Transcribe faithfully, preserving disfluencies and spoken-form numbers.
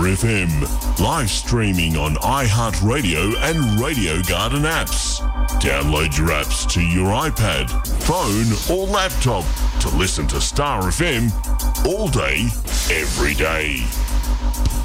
Star F M. Live streaming on iHeartRadio and Radio Garden apps. Download your apps to your iPad, phone or laptop to listen to Star F M all day, every day.